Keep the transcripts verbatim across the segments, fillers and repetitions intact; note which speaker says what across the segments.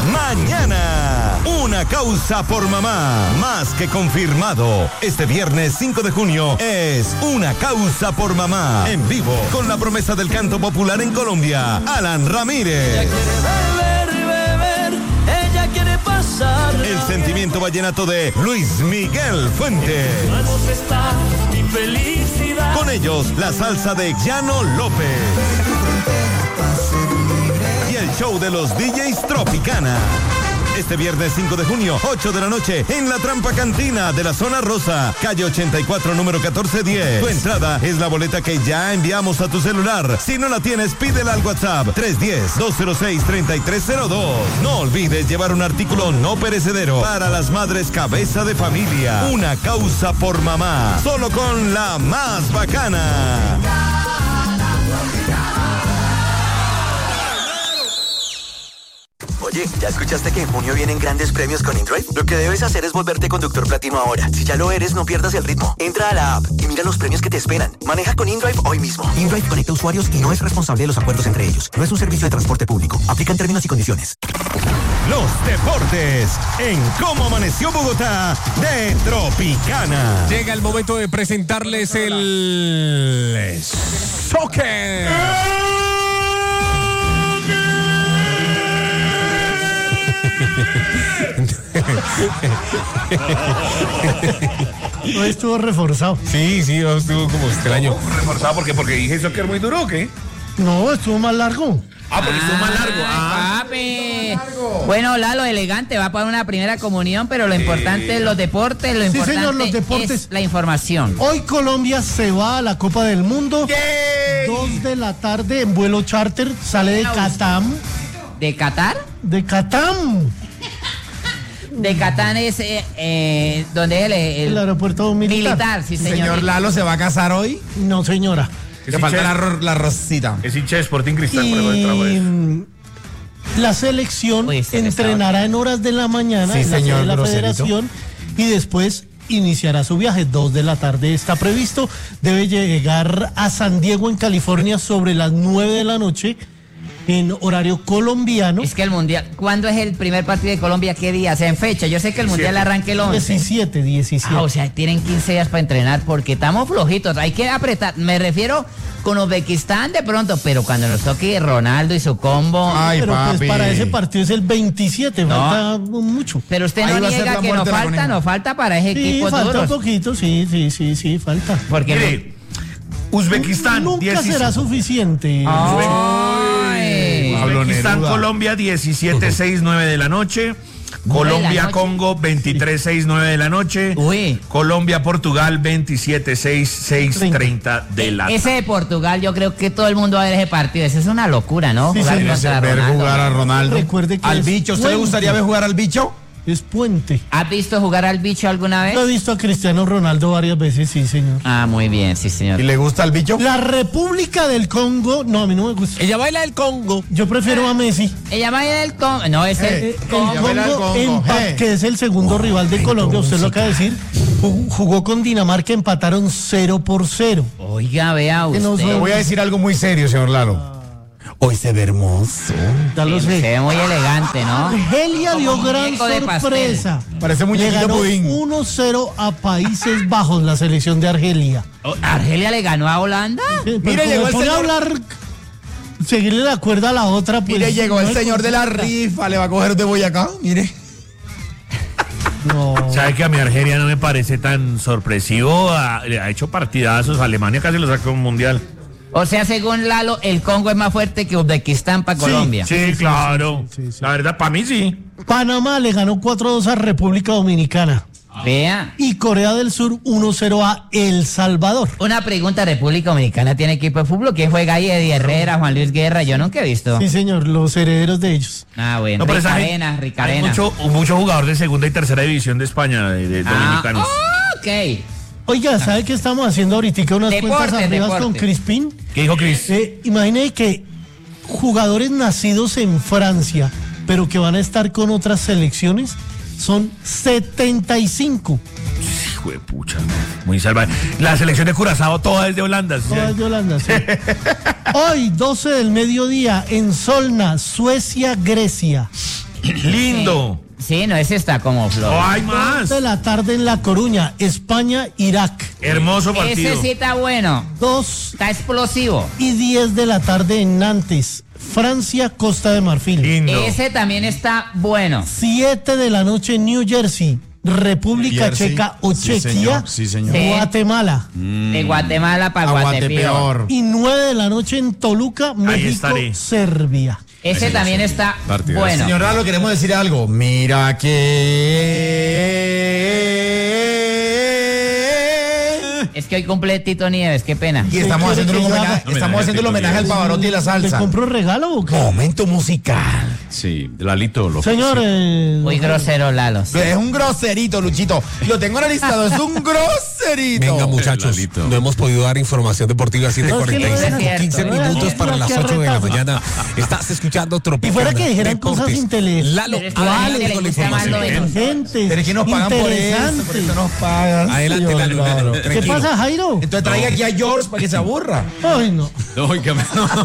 Speaker 1: mañana. Una causa por mamá, más que confirmado. Este viernes cinco de junio es Una causa por mamá. En vivo, con la promesa del canto popular en Colombia, Alan Ramírez.
Speaker 2: Ella quiere beber, beber, ella quiere pasar.
Speaker 1: El sentimiento vallenato de Luis Miguel Fuentes. Con ellos, la salsa de Llano López. Y el show de los D Js Tropicana. Este viernes cinco de junio, ocho de la noche, en la Trampa Cantina de la Zona Rosa, calle ochenta y cuatro, número catorce diez. Tu entrada es la boleta que ya enviamos a tu celular. Si no la tienes, pídela al WhatsApp tres uno cero, dos cero seis, tres tres cero dos. No olvides llevar un artículo no perecedero para las madres cabeza de familia. Una causa por mamá, solo con la más bacana.
Speaker 3: Oye, ¿ya escuchaste que en junio vienen grandes premios con InDrive? Lo que debes hacer es volverte conductor platino ahora. Si ya lo eres, no pierdas el ritmo. Entra a la app y mira los premios que te esperan. Maneja con InDrive hoy mismo.
Speaker 4: InDrive conecta usuarios y no es responsable de los acuerdos entre ellos. No es un servicio de transporte público. Aplican términos y condiciones.
Speaker 1: Los deportes en Cómo Amaneció Bogotá de Tropicana.
Speaker 5: Llega el momento de presentarles el soccer.
Speaker 6: No estuvo reforzado.
Speaker 5: Sí, sí, no estuvo como extraño.
Speaker 7: ¿Reforzado porque porque dije soccer muy duro o qué?
Speaker 6: No, estuvo más largo.
Speaker 7: Ah, porque estuvo más largo.
Speaker 8: Ah, papi. Bueno, Lalo, elegante, va para una primera comunión, pero lo importante es los deportes, lo
Speaker 6: Sí,
Speaker 8: importante
Speaker 6: señor, los deportes.
Speaker 8: es la información.
Speaker 6: Hoy Colombia se va a la Copa del Mundo.
Speaker 7: ¡Yay!
Speaker 6: Dos de la tarde en vuelo charter, sale de Catam.
Speaker 8: ¿De Qatar?
Speaker 6: De Catam.
Speaker 8: De Catán es eh, eh, donde es el, el,
Speaker 6: El aeropuerto militar.
Speaker 8: militar, sí, señor.
Speaker 5: Señor Lalo, ¿se va a casar hoy?
Speaker 6: No, señora.
Speaker 5: Le falta la, ro- la rosita.
Speaker 7: Es hincha de Sporting Cristal, por eso trabajo
Speaker 6: Y
Speaker 7: eso.
Speaker 6: mm, la selección
Speaker 8: Uy, se le
Speaker 6: entrenará en horas de la mañana
Speaker 5: Sí,
Speaker 6: en la
Speaker 5: señor,
Speaker 6: sede de la
Speaker 5: groserito.
Speaker 6: federación y después iniciará su viaje. Dos de la tarde está previsto. Debe llegar a San Diego, en California, sobre las nueve de la noche en horario colombiano.
Speaker 8: Es que el mundial, ¿cuándo es el primer partido de Colombia? ¿Qué día? O sea, en fecha. Yo sé que el mundial arranca el once.
Speaker 6: diecisiete, diecisiete.
Speaker 8: Ah, o sea, tienen quince días para entrenar porque estamos flojitos. Hay que apretar. Me refiero con Uzbekistán de pronto, pero cuando nos toque Ronaldo y su combo.
Speaker 5: Ay,
Speaker 6: Pero
Speaker 5: papi.
Speaker 6: pues para ese partido es el veintisiete,
Speaker 8: No.
Speaker 6: falta mucho.
Speaker 8: Pero usted
Speaker 5: Ahí
Speaker 8: no
Speaker 5: va a ser
Speaker 8: niega
Speaker 5: la
Speaker 8: que nos
Speaker 5: muerte de la
Speaker 8: falta,
Speaker 5: coneja.
Speaker 8: nos falta para ese
Speaker 6: Sí,
Speaker 8: equipo
Speaker 6: falta
Speaker 8: duro.
Speaker 6: un poquito, sí, sí, sí, sí, falta.
Speaker 8: Porque
Speaker 7: Mire, Uzbekistán,
Speaker 6: Nunca
Speaker 7: dieciséis.
Speaker 6: será suficiente.
Speaker 8: Ay.
Speaker 5: Pablo
Speaker 7: Uzbekistán,
Speaker 5: Neruda.
Speaker 7: Colombia, diecisiete seis, nueve de la noche.
Speaker 8: Nueve de la
Speaker 7: Colombia,
Speaker 8: noche.
Speaker 7: Congo, veintitrés seis, nueve de la noche.
Speaker 8: Uy.
Speaker 7: Colombia, Portugal, veintisiete seis, seis treinta de la
Speaker 8: Ese de Portugal, yo creo que todo el mundo va a ver ese partido. Ese es una locura, ¿no?
Speaker 6: Sí,
Speaker 8: Jugar
Speaker 6: señor.
Speaker 8: contra
Speaker 5: Ver
Speaker 8: Ronaldo.
Speaker 5: jugar a Ronaldo.
Speaker 6: Recuerde que
Speaker 5: al
Speaker 6: es
Speaker 5: bicho. ¿Usted le
Speaker 6: puente.
Speaker 5: gustaría ver jugar al bicho?
Speaker 6: Es puente.
Speaker 8: ¿Has visto jugar al bicho alguna vez?
Speaker 6: Lo he visto a Cristiano Ronaldo varias veces, sí, señor.
Speaker 8: Ah, muy bien, sí, señor.
Speaker 5: ¿Y le gusta al bicho?
Speaker 6: La República del Congo, no, a mí no me gusta.
Speaker 5: Ella baila el Congo.
Speaker 6: Yo prefiero a Messi.
Speaker 8: Ella va a ir del Congo. No, es el
Speaker 6: Eh, el
Speaker 8: Congo.
Speaker 5: ella baila el
Speaker 6: Congo,
Speaker 5: Congo,
Speaker 6: empa-
Speaker 5: eh.
Speaker 6: que es el segundo rival de Colombia, usted lo acaba de decir, jugó, jugó con Dinamarca, empataron cero por cero.
Speaker 8: Oiga, vea
Speaker 6: Que no
Speaker 8: usted.
Speaker 5: Le voy a decir algo muy serio, señor Lalo. Hoy se ve hermoso.
Speaker 6: Ya lo
Speaker 8: Sí, se
Speaker 6: sé.
Speaker 8: ve muy elegante, ¿no?
Speaker 6: Argelia dio
Speaker 8: Como
Speaker 6: gran
Speaker 8: muñeco de pastel.
Speaker 6: sorpresa.
Speaker 5: Parece
Speaker 6: Le
Speaker 5: muñequito
Speaker 6: ganó
Speaker 5: pudín.
Speaker 6: uno cero a Países Bajos, la selección de Argelia.
Speaker 8: Oh, ¿Argelia le ganó a Holanda?
Speaker 6: Eh, pero
Speaker 5: Mire,
Speaker 6: como
Speaker 5: llegó
Speaker 6: me
Speaker 5: el
Speaker 6: pone a
Speaker 5: señor-
Speaker 6: hablar, seguirle la cuerda a la otra, pues.
Speaker 5: Mire, llegó
Speaker 6: no
Speaker 5: el
Speaker 6: me
Speaker 5: señor de la
Speaker 6: consulta.
Speaker 5: rifa. Le va a coger de Boyacá. Mire.
Speaker 6: No.
Speaker 7: ¿Sabe que a mi Argelia no me parece tan sorpresivo? Ha, ha hecho partidazos. Alemania casi lo sacó un mundial.
Speaker 8: O sea, según Lalo, el Congo es más fuerte que Uzbekistán para Colombia.
Speaker 7: Sí, claro.
Speaker 6: sí, sí, sí.
Speaker 7: La verdad, para mí sí.
Speaker 6: Panamá le ganó cuatro dos a República Dominicana.
Speaker 8: Vea.
Speaker 6: Y Corea del Sur uno cero a El Salvador.
Speaker 8: Una pregunta, ¿República Dominicana tiene equipo de fútbol? ¿Quién juega ahí? Eddie Herrera, Juan Luis Guerra, yo nunca he visto.
Speaker 6: Sí, señor, los herederos de ellos.
Speaker 8: Ah, bueno,
Speaker 7: No, pero esa
Speaker 8: Ricarena,
Speaker 7: gente- hay
Speaker 8: Ricarena.
Speaker 7: mucho, mucho jugador de segunda y tercera división de España, de, de
Speaker 8: Ah,
Speaker 7: dominicanos.
Speaker 8: ok.
Speaker 6: Oiga, ¿sabe qué estamos haciendo ahorita? Unas
Speaker 8: Deporte,
Speaker 6: cuentas arriba
Speaker 8: deporte.
Speaker 6: con Crispín.
Speaker 7: ¿Qué dijo Cris?
Speaker 6: Eh, imagine que jugadores nacidos en Francia, pero que van a estar con otras selecciones, son setenta y cinco.
Speaker 7: Hijo de pucha, muy salvaje. La selección de Curazao toda es de Holanda. ¿sí?
Speaker 6: Todas de Holanda, sí. Hoy, doce del mediodía, en Solna, Suecia, Grecia.
Speaker 7: Lindo.
Speaker 8: Sí, no, ese está como flojo.
Speaker 7: Oh, hay más.
Speaker 6: De la tarde en La Coruña, España, Irak.
Speaker 7: Hermoso partido.
Speaker 8: Ese sí está bueno.
Speaker 6: dos
Speaker 8: Está explosivo.
Speaker 6: y diez de la tarde en Nantes, Francia, Costa de Marfil.
Speaker 7: Lindo.
Speaker 8: Ese también está bueno.
Speaker 6: siete de la noche en New Jersey, República
Speaker 5: Jersey.
Speaker 6: Checa o
Speaker 5: Sí,
Speaker 6: Chequia,
Speaker 5: señor. Sí, señor.
Speaker 8: Sí.
Speaker 6: Guatemala.
Speaker 8: De Guatemala para
Speaker 5: Aguatepeor.
Speaker 8: Guatepeor.
Speaker 6: Y nueve de la noche en Toluca, México,
Speaker 7: estaré.
Speaker 6: Serbia.
Speaker 8: Ese también está
Speaker 9: Partidazo.
Speaker 8: bueno.
Speaker 5: Señor Lalo, queremos decir algo. Mira que...
Speaker 8: Es que hoy cumple Tito Nieves, qué pena.
Speaker 5: Y estamos
Speaker 6: ¿Qué quiere
Speaker 5: haciendo un
Speaker 6: que yo
Speaker 5: homenaje,
Speaker 6: haga?
Speaker 5: estamos
Speaker 9: Homenaje
Speaker 5: haciendo el
Speaker 9: a Tito
Speaker 5: homenaje al
Speaker 9: Nieves.
Speaker 5: Pavarotti y la
Speaker 6: ¿Le
Speaker 5: salsa.
Speaker 6: compro un regalo o qué?
Speaker 5: Momento musical.
Speaker 9: Sí, Lalito lo
Speaker 6: Señor, eh,
Speaker 8: Muy grosero, Lalo.
Speaker 5: Es un groserito, Luchito. Lo tengo analizado, es un groserito.
Speaker 10: Venga, muchachos,
Speaker 9: Lalito.
Speaker 10: no hemos podido dar información deportiva a siete cuarenta y
Speaker 8: No, es
Speaker 10: cinco,
Speaker 8: cierto,
Speaker 10: quince
Speaker 8: no, es
Speaker 10: minutos
Speaker 8: cierto.
Speaker 10: para las
Speaker 6: Qué
Speaker 10: ocho de la
Speaker 6: retazo.
Speaker 10: mañana. Estás escuchando Tropicana.
Speaker 6: Y fuera que dijeran
Speaker 10: Deportes.
Speaker 6: cosas inteligentes.
Speaker 10: Lalo,
Speaker 8: Pero es que a la
Speaker 10: Alex
Speaker 8: gente le
Speaker 10: con la
Speaker 8: gusta más lo
Speaker 10: información.
Speaker 8: de-
Speaker 6: Gente,
Speaker 5: Pero es que nos pagan por eso, por eso nos pagan.
Speaker 10: Adelante,
Speaker 5: señor
Speaker 10: Lalo,
Speaker 5: Lalo.
Speaker 6: ¿Qué
Speaker 10: tranquilo.
Speaker 6: pasa, Jairo?
Speaker 5: Entonces traiga aquí a George para que se aburra.
Speaker 6: Ay, no.
Speaker 9: Óigame.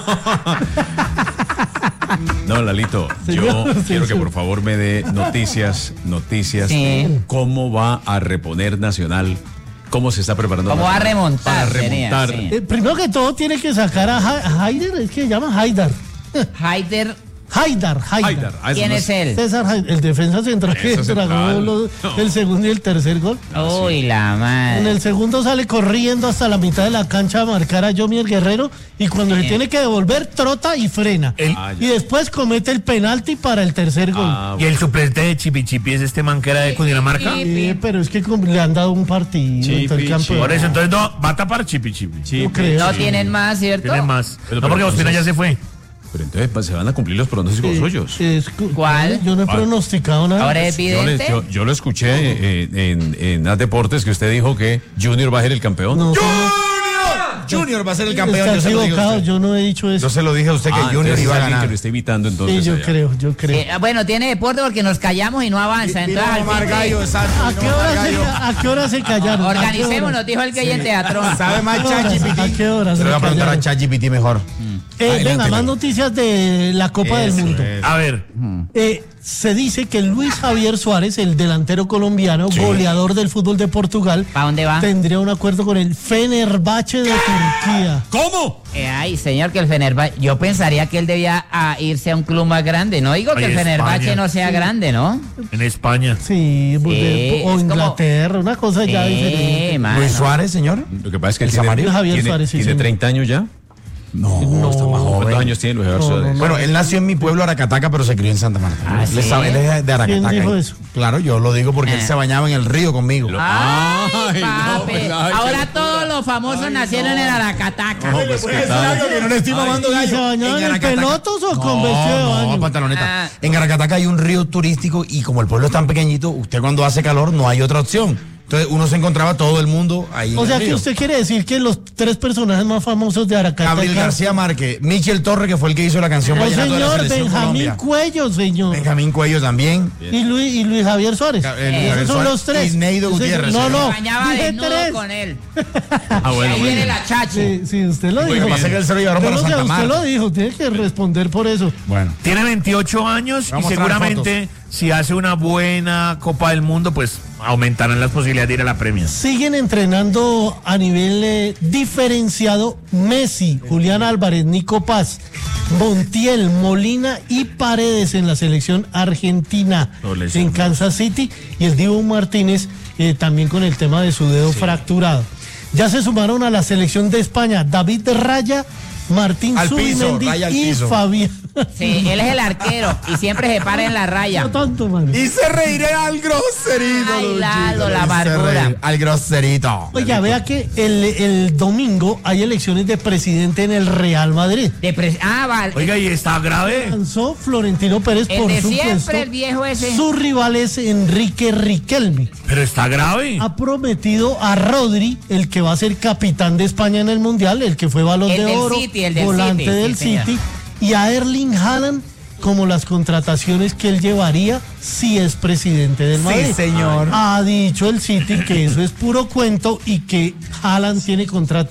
Speaker 9: No, Lalito,
Speaker 6: Señor,
Speaker 9: yo
Speaker 6: sí,
Speaker 9: quiero que
Speaker 6: sí.
Speaker 9: por favor me dé noticias, noticias.
Speaker 8: Sí.
Speaker 9: ¿Cómo va a reponer Nacional? ¿Cómo se está preparando?
Speaker 8: ¿Cómo va a
Speaker 9: Nacional
Speaker 8: remontar?
Speaker 9: Para
Speaker 8: sería,
Speaker 9: remontar.
Speaker 8: sí.
Speaker 6: Eh, primero que todo tiene que sacar a Ha- Haider, es que se llama Haidar.
Speaker 8: Haider,
Speaker 6: Haidar, Haidar.
Speaker 9: Haidar, ah, eso
Speaker 8: ¿quién
Speaker 9: no
Speaker 8: es él?
Speaker 6: César Haidar, el defensa central que
Speaker 9: Eso
Speaker 6: tragó
Speaker 9: central.
Speaker 6: los-
Speaker 9: No.
Speaker 6: el segundo y el tercer gol.
Speaker 8: Uy, la
Speaker 6: En
Speaker 8: madre.
Speaker 6: el segundo sale corriendo hasta la mitad de la cancha a marcar a Yomier Guerrero y cuando se tiene que devolver trota y frena.
Speaker 7: El-
Speaker 9: Ah, ya.
Speaker 6: Y después comete el penalti para el tercer gol.
Speaker 9: Ah,
Speaker 7: Y el suplente de Chipi Chipi es este man que era de Cundinamarca.
Speaker 6: Sí, pero es que como le han dado un partido
Speaker 9: Chipi,
Speaker 6: entonces el campeón.
Speaker 7: Por eso, entonces no, va a tapar Chipi Chipi.
Speaker 6: No creo.
Speaker 8: No tienen más, ¿cierto?
Speaker 7: Tiene más.
Speaker 9: Pero-
Speaker 7: no, porque
Speaker 9: pero
Speaker 7: Ospina ya
Speaker 9: entonces-
Speaker 7: se fue.
Speaker 9: pero entonces pues, se van a cumplir los pronósticos
Speaker 6: Eh,
Speaker 9: suyos.
Speaker 6: es cu-
Speaker 8: ¿Cuál?
Speaker 6: Yo no he
Speaker 9: ¿Cuál?
Speaker 6: pronosticado nada.
Speaker 8: Ahora es
Speaker 9: Yo, le-
Speaker 8: evidente.
Speaker 9: yo- yo lo escuché eh, en, en A Deportes que usted dijo que Junior va a ser el campeón.
Speaker 6: No,
Speaker 5: Junior va a ser el campeón.
Speaker 6: está
Speaker 5: Yo se lo dije a
Speaker 6: equivocado,
Speaker 5: usted.
Speaker 6: yo no he dicho eso.
Speaker 5: Yo se lo dije a usted que
Speaker 9: Ah,
Speaker 5: Junior
Speaker 9: entonces
Speaker 5: iba a
Speaker 9: es alguien
Speaker 5: ganar.
Speaker 9: que lo está imitando entonces.
Speaker 6: Sí, yo
Speaker 9: allá.
Speaker 6: creo, yo creo.
Speaker 8: Eh, bueno, tiene deporte porque nos callamos y no avanza.
Speaker 5: Vino
Speaker 8: Entonces,
Speaker 5: a
Speaker 8: al
Speaker 5: mamar
Speaker 8: fin,
Speaker 5: gallo, exacto.
Speaker 6: ¿A
Speaker 5: vino
Speaker 6: qué
Speaker 5: a mamar
Speaker 6: hora se,
Speaker 5: gallo.
Speaker 6: a qué hora se callaron? ¿A qué
Speaker 8: organicémonos,
Speaker 6: hora?
Speaker 8: dijo el que hay en Teatrón.
Speaker 5: ¿Sabe más
Speaker 6: ¿A qué horas?
Speaker 5: ChatGPT?
Speaker 6: ¿A qué hora
Speaker 5: Se
Speaker 6: se
Speaker 5: lo voy a preguntar a
Speaker 6: callaron?
Speaker 5: ChatGPT mejor.
Speaker 6: Eh,
Speaker 10: Adelante,
Speaker 6: venga, más
Speaker 10: Lalo.
Speaker 6: noticias de la Copa del
Speaker 5: Eso
Speaker 6: Mundo.
Speaker 5: es.
Speaker 7: A ver,
Speaker 6: Eh, se dice que Luis Javier Suárez, el delantero colombiano, goleador del fútbol de Portugal,
Speaker 8: ¿Para dónde va?
Speaker 6: tendría un acuerdo con el Fenerbahce de Turquía.
Speaker 9: ¿Cómo?
Speaker 8: Eh, ay, señor, que el Fenerbahce. Yo pensaría que él debía ah, irse a un club más grande. No digo que
Speaker 7: Ay,
Speaker 8: el Fenerbahce
Speaker 7: España.
Speaker 8: no sea grande, ¿no?
Speaker 7: en España.
Speaker 6: Sí, pues, de-
Speaker 8: es
Speaker 6: o
Speaker 8: como-
Speaker 6: Inglaterra, una cosa ya
Speaker 8: Eh,
Speaker 6: diferente.
Speaker 8: mano.
Speaker 5: Luis Suárez, señor.
Speaker 9: Lo que pasa es que
Speaker 5: ¿El
Speaker 9: él tiene,
Speaker 5: Samario?
Speaker 6: Javier
Speaker 9: tiene-
Speaker 6: Suárez, sí,
Speaker 9: tiene
Speaker 6: señor.
Speaker 9: treinta años ya.
Speaker 5: No,
Speaker 6: No.
Speaker 5: está más
Speaker 9: ¿Cuántos
Speaker 5: joven.
Speaker 9: años tiene Luis Javier
Speaker 6: No,
Speaker 9: Suárez?
Speaker 6: no, no.
Speaker 5: Bueno, él nació en mi pueblo, Aracataca, pero se crió en Santa Marta.
Speaker 8: Ah,
Speaker 5: él, es,
Speaker 8: ¿sí?
Speaker 5: él es de Aracataca.
Speaker 6: ¿Quién dijo
Speaker 5: ¿eh?
Speaker 6: eso?
Speaker 5: Claro, yo lo digo porque él
Speaker 8: Ah.
Speaker 5: se bañaba en el río conmigo.
Speaker 8: Ay,
Speaker 9: Ay, no,
Speaker 8: papi.
Speaker 9: pues, ay,
Speaker 8: Ahora
Speaker 9: qué-
Speaker 8: todos los famosos nacieron en Aracataca.
Speaker 9: No, pues, ¿qué tal?
Speaker 5: que no le estoy mamando
Speaker 6: ¿Y se bañaban en pelotos o con vestido de baño?
Speaker 5: No, pantaloneta.
Speaker 8: Ah.
Speaker 5: En Aracataca hay un río turístico y como el pueblo es tan pequeñito, usted cuando hace calor no hay otra opción. Entonces uno se encontraba todo el mundo ahí.
Speaker 6: O
Speaker 5: en
Speaker 6: sea
Speaker 5: el
Speaker 6: que
Speaker 5: río.
Speaker 6: usted quiere decir que los tres personajes más famosos de Aracataca.
Speaker 5: Gabriel García Márquez, Michel Torre, que fue el que hizo la canción
Speaker 6: No,
Speaker 5: Vallenato de la
Speaker 6: señor,
Speaker 5: Selección
Speaker 6: Benjamín
Speaker 5: Colombia.
Speaker 6: Cuello, señor.
Speaker 5: Benjamín Cuello también.
Speaker 6: Y Luis, y Luis Javier Suárez.
Speaker 5: Ga- eh, Luis
Speaker 8: Eh,
Speaker 5: Javier
Speaker 6: Esos son
Speaker 5: Suárez
Speaker 6: los tres.
Speaker 5: y Neido
Speaker 6: Ese-
Speaker 5: Gutiérrez.
Speaker 6: No,
Speaker 5: señor.
Speaker 6: no.
Speaker 8: Se bañaba
Speaker 6: dije
Speaker 8: desnudo
Speaker 6: tres.
Speaker 8: con él.
Speaker 9: Ah, bueno,
Speaker 8: Ahí
Speaker 9: bueno.
Speaker 8: viene la chachi.
Speaker 6: Sí, sí, usted lo
Speaker 5: Lo que
Speaker 6: dijo.
Speaker 5: pasa es que él se lo llevaron
Speaker 6: Yo
Speaker 5: para
Speaker 6: no sé,
Speaker 5: Santa
Speaker 6: usted
Speaker 5: Marta.
Speaker 6: lo dijo, tiene que responder por eso.
Speaker 5: Bueno.
Speaker 7: Tiene veintiocho años
Speaker 5: Vamos
Speaker 7: y
Speaker 5: a mostrar
Speaker 7: seguramente si hace una buena Copa del Mundo, pues aumentarán las posibilidades de ir a la Premier.
Speaker 6: Siguen entrenando a nivel eh, diferenciado Messi, Julián Álvarez, Nico Paz, Montiel, Molina y Paredes en la selección argentina
Speaker 7: No,
Speaker 6: en
Speaker 7: lesionados.
Speaker 6: Kansas City y el Dibu Martínez eh, también con el tema de su dedo fracturado. Ya se sumaron a la selección de España David Raya, Martín
Speaker 5: Al piso,
Speaker 6: Zubimendi
Speaker 5: Raya al
Speaker 6: y
Speaker 5: piso.
Speaker 6: Fabián.
Speaker 8: Sí, él es el arquero y siempre se para en la raya.
Speaker 6: No tanto, mano.
Speaker 5: Y se reiré al groserito.
Speaker 8: Ay,
Speaker 5: Luchito,
Speaker 8: Lalo, la
Speaker 5: y se
Speaker 8: amargura.
Speaker 5: reiré Al groserito.
Speaker 6: Oiga, vea que el, el domingo hay elecciones de presidente en el Real Madrid.
Speaker 8: De pres- ah, vale.
Speaker 7: Oiga, y está grave.
Speaker 6: Lanzó Florentino Pérez
Speaker 8: El
Speaker 6: por
Speaker 8: de
Speaker 6: supuesto.
Speaker 8: siempre, el viejo ese.
Speaker 6: Su rival es Enrique Riquelme.
Speaker 7: Pero está grave.
Speaker 6: Ha prometido a Rodri, el que va a ser capitán de España en el Mundial, el que fue Balón
Speaker 8: El
Speaker 6: de
Speaker 8: del
Speaker 6: Oro,
Speaker 8: City, el del
Speaker 6: volante
Speaker 8: City,
Speaker 6: del
Speaker 8: sí, señor.
Speaker 6: City, y a Erling Haaland como las contrataciones que él llevaría si es presidente del Madrid.
Speaker 5: señor.
Speaker 6: Ha dicho el City que eso es puro cuento y que Haaland tiene contrato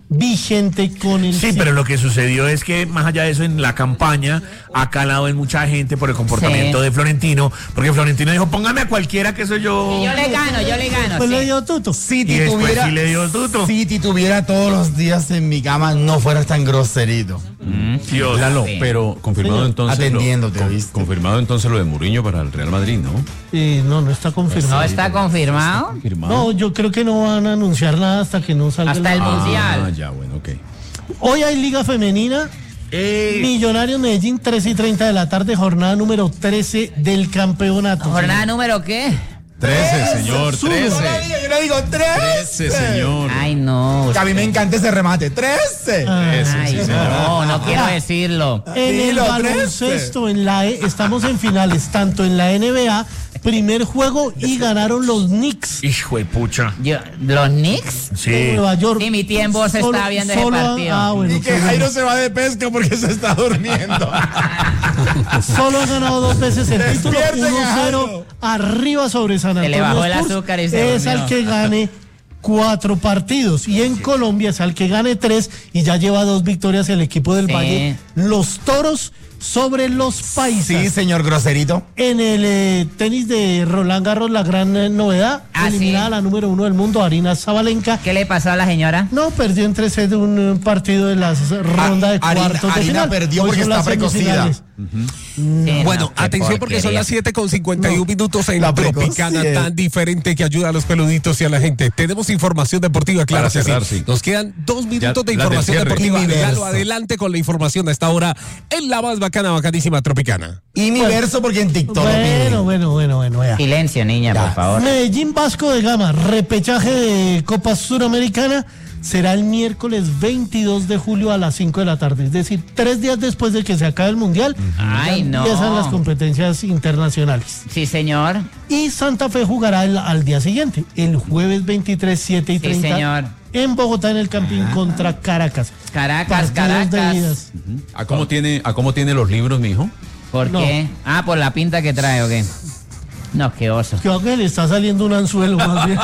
Speaker 6: vigente con el...
Speaker 7: Sí, pero lo que sucedió es que más allá de eso en la campaña ha calado en mucha gente por el comportamiento
Speaker 8: Sí.
Speaker 7: de Florentino, porque Florentino dijo, póngame a cualquiera que soy yo.
Speaker 8: Y yo le gano, yo le gano.
Speaker 6: Pues
Speaker 8: sí.
Speaker 6: le dio tuto.
Speaker 5: Si
Speaker 7: Y
Speaker 5: te
Speaker 7: después
Speaker 5: tuviera,
Speaker 7: sí le dio tuto.
Speaker 5: si te tuviera todos los días en mi cama, no fueras tan groserito.
Speaker 7: Dios.
Speaker 9: Lalo,
Speaker 8: Sí.
Speaker 9: pero confirmado
Speaker 6: Señor,
Speaker 9: entonces.
Speaker 5: atendiéndote,
Speaker 9: lo, con-
Speaker 5: ¿viste?
Speaker 9: confirmado entonces lo de Mourinho para el Real Madrid, ¿no?
Speaker 6: Eh, no, no está confirmado.
Speaker 8: ¿No está confirmado?
Speaker 9: Confirmado.
Speaker 6: No, yo creo que no van a anunciar nada hasta que no salga.
Speaker 8: Hasta el
Speaker 6: la-
Speaker 8: Mundial.
Speaker 9: Ah, ya, bueno, ok.
Speaker 6: Hoy hay Liga Femenina.
Speaker 7: Eh,
Speaker 6: Millonarios Medellín, tres y treinta de la tarde, jornada número trece del campeonato.
Speaker 8: ¿Jornada número qué?
Speaker 9: trece, señor,
Speaker 6: Sur.
Speaker 9: trece.
Speaker 5: Yo le digo
Speaker 9: trece, señor.
Speaker 8: Ay, no.
Speaker 5: Que a mí me encanta ese remate. trece.
Speaker 8: Ay, no, no quiero decirlo.
Speaker 6: En el
Speaker 5: Dilo,
Speaker 6: baloncesto, en la E, estamos en finales, tanto en la N B A, primer juego y ganaron los Knicks
Speaker 7: hijo de pucha.
Speaker 8: Yo- ¿Los Knicks?
Speaker 6: de
Speaker 7: Sí.
Speaker 6: Nueva York.
Speaker 8: Sí, mi tía en voz
Speaker 6: Solo-
Speaker 8: estaba viendo ese
Speaker 6: solo-
Speaker 8: partido.
Speaker 6: Ah, bueno,
Speaker 5: Y que
Speaker 6: qué
Speaker 5: Jairo
Speaker 6: bueno.
Speaker 5: se va de pesca porque se está durmiendo.
Speaker 6: Solo ha ganado dos veces el título,
Speaker 5: Despierten,
Speaker 6: uno cero
Speaker 5: Jairo.
Speaker 6: arriba sobre San
Speaker 8: Se
Speaker 6: Antonio
Speaker 8: le bajó el
Speaker 6: Spurs.
Speaker 8: azúcar y se
Speaker 6: Es
Speaker 8: durmió.
Speaker 6: al que gane cuatro partidos. Y en Colombia es al que gane tres y ya lleva dos victorias el equipo del
Speaker 8: Sí.
Speaker 6: Valle. Los Toros sobre los Paisas.
Speaker 5: Sí, señor groserito.
Speaker 6: En el eh, tenis de Roland Garros, la gran eh, novedad,
Speaker 8: Ah,
Speaker 6: eliminada
Speaker 8: sí.
Speaker 6: la número uno del mundo, Arina Zabalenka.
Speaker 8: ¿Qué le pasó a la señora?
Speaker 6: No, perdió en tres sets de un eh, partido de la ronda de
Speaker 5: A- Arina-
Speaker 6: cuartos de
Speaker 5: Arina
Speaker 6: final.
Speaker 5: perdió
Speaker 6: Hoy
Speaker 5: porque
Speaker 6: son
Speaker 5: está
Speaker 6: las
Speaker 5: precocida.
Speaker 6: semifinales.
Speaker 8: Sí,
Speaker 10: Bueno,
Speaker 8: no, qué
Speaker 10: atención porque son
Speaker 8: porquería.
Speaker 10: las siete con cincuenta y uno minutos en
Speaker 5: La
Speaker 10: la Tropicana,
Speaker 5: precocidad.
Speaker 10: tan diferente que ayuda a los peluditos y a la gente. Tenemos información deportiva, claro
Speaker 9: Para
Speaker 10: que
Speaker 9: cerrar,
Speaker 10: sí.
Speaker 9: sí.
Speaker 10: Nos quedan dos minutos de
Speaker 9: la del
Speaker 10: información
Speaker 9: cierre.
Speaker 10: deportiva.
Speaker 5: Y mi
Speaker 10: Lalo,
Speaker 5: verso.
Speaker 10: adelante con la información a esta hora en la más bacana, bacanísima Tropicana.
Speaker 5: Y mi verso porque en TikTok lo piden.
Speaker 6: Bueno, bueno, bueno, bueno, vea.
Speaker 8: Silencio, niña,
Speaker 5: Ya.
Speaker 8: por favor.
Speaker 6: Medellín Vasco de Gama, repechaje de Copa Suramericana, será el miércoles veintidós de julio a las cinco de la tarde. Es decir, tres días después de que se acabe el Mundial,
Speaker 8: Ay,
Speaker 6: ya
Speaker 8: no.
Speaker 6: empiezan las competencias internacionales.
Speaker 8: Sí, señor.
Speaker 6: Y Santa Fe jugará el- al día siguiente, el jueves veintitrés, siete y
Speaker 8: Sí,
Speaker 6: treinta,
Speaker 8: señor.
Speaker 6: en Bogotá, en el Campín contra Caracas.
Speaker 8: Caracas,
Speaker 6: Partidos de
Speaker 8: Caracas.
Speaker 6: idas.
Speaker 9: ¿A cómo tiene, a cómo tiene los libros, mijo?
Speaker 8: ¿Por
Speaker 6: No.
Speaker 8: qué? Ah, por la pinta que trae, ¿o qué? No, qué oso.
Speaker 6: Creo que le está saliendo un anzuelo más bien.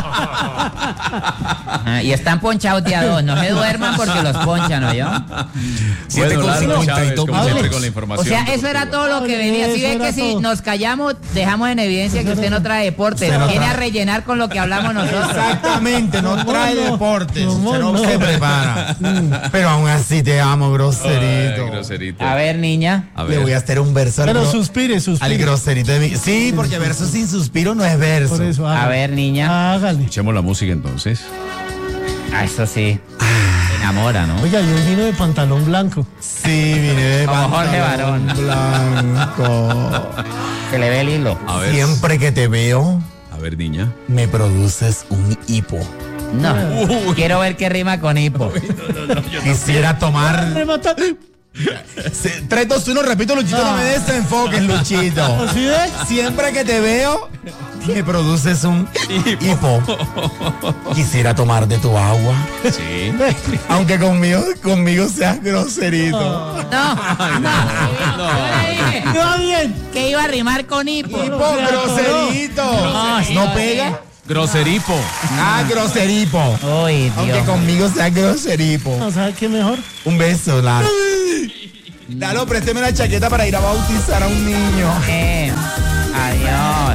Speaker 8: Ah, y están ponchados de a dos. No se duerman porque los ponchan, ¿o yo?
Speaker 10: siete con
Speaker 9: Lalo
Speaker 10: cincuenta y
Speaker 9: Chávez,
Speaker 10: dos
Speaker 9: como
Speaker 6: minutos.
Speaker 9: siempre, con la
Speaker 8: O
Speaker 9: información.
Speaker 8: sea, eso era todo lo que venía. Si
Speaker 6: Eso
Speaker 8: ve
Speaker 6: era
Speaker 8: que si
Speaker 6: todo.
Speaker 8: nos callamos, dejamos en evidencia que usted no trae deporte.
Speaker 5: Usted no
Speaker 8: Viene
Speaker 5: trae.
Speaker 8: a rellenar con lo que hablamos nosotros.
Speaker 5: Exactamente, no
Speaker 6: ¿Cómo
Speaker 5: trae
Speaker 6: no?
Speaker 5: deportes.
Speaker 6: ¿Cómo
Speaker 5: Usted no
Speaker 6: no?
Speaker 5: se prepara. Pero aún así te amo, groserito.
Speaker 9: Ay, groserito.
Speaker 8: A ver, niña.
Speaker 9: A
Speaker 5: Le
Speaker 9: ver.
Speaker 5: voy a hacer un verso al,
Speaker 6: Pero
Speaker 5: gro-
Speaker 6: suspire,
Speaker 5: al
Speaker 6: suspire.
Speaker 5: groserito de mi. Sí, porque verso sin suspiro no es verso.
Speaker 6: Por eso,
Speaker 8: A
Speaker 6: hágale.
Speaker 8: ver, niña.
Speaker 6: Hágale.
Speaker 9: Escuchemos la música entonces.
Speaker 8: Ah, eso sí. Enamora, ¿no?
Speaker 6: Oiga, yo vino de pantalón blanco.
Speaker 5: Sí, vine de
Speaker 8: Como Jorge
Speaker 5: pantalón blanco.
Speaker 8: Se le ve el hilo.
Speaker 9: A ver.
Speaker 5: Siempre que te veo,
Speaker 9: A ver, niña.
Speaker 5: me produces un hipo.
Speaker 8: No. Quiero ver qué rima con hipo.
Speaker 5: Quisiera tomar.
Speaker 6: Remata-
Speaker 5: Se- tres, dos, uno, repito, Luchito, no,
Speaker 6: No.
Speaker 5: me desenfoques, Luchito.
Speaker 6: ¿Así ves?
Speaker 5: Siempre que te veo, me produces un hipo. Quisiera tomar de tu agua.
Speaker 9: Sí.
Speaker 5: Aunque conmigo, conmigo seas groserito.
Speaker 8: No, no. Yo le dije
Speaker 6: No, bien.
Speaker 8: que iba a rimar con hipo.
Speaker 5: Hipo, groserito.
Speaker 8: No, sí,
Speaker 5: ¿No
Speaker 8: lo
Speaker 5: pega?
Speaker 9: Groseripo.
Speaker 5: Ah, groseripo.
Speaker 8: Uy,
Speaker 5: Aunque
Speaker 8: Dios.
Speaker 5: conmigo seas groseripo.
Speaker 6: No, ¿sabe qué mejor?
Speaker 5: Un beso, Lalo. Lalo, présteme la chaqueta para ir a bautizar a un niño.
Speaker 8: Eh, Adiós.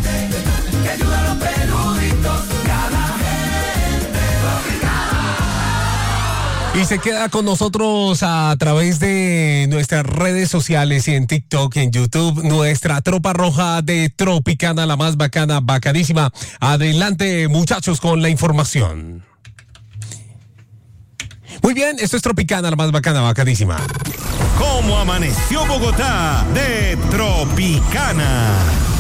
Speaker 10: Y se queda con nosotros a través de nuestras redes sociales y en TikTok, en YouTube, nuestra tropa roja de Tropicana, la más bacana, bacanísima. Adelante, muchachos, con la información. Muy bien, esto es Tropicana, la más bacana, bacanísima.
Speaker 1: ¿Cómo amaneció Bogotá de Tropicana?